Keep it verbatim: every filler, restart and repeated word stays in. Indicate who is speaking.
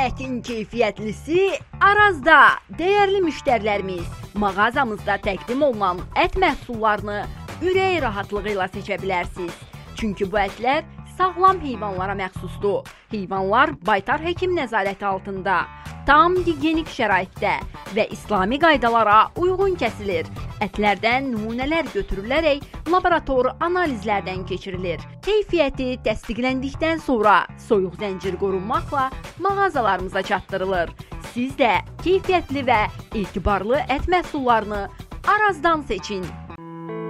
Speaker 1: Ətin keyfiyyətlisi Arazda. Dəyərli müştərilərimiz, mağazamızda təqdim olunan ət məhsullarını ürək rahatlığı ilə seçə bilərsiniz. Çünki bu ətlər sağlam heyvanlara məxsusdur. Heyvanlar baytar həkim nəzarəti altında, tam gigiyenik şəraitdə və İslami qaydalara uyğun kəsilir. Ətlərdən nümunələr götürülərək laborator analizlərdən keçirilir. Keyfiyyəti təsdiqləndikdən sonra soyuq zəncir qorunmaqla mağazalarımıza çatdırılır. Siz də keyfiyyətli və etibarlı ət məhsullarını Arazdan seçin.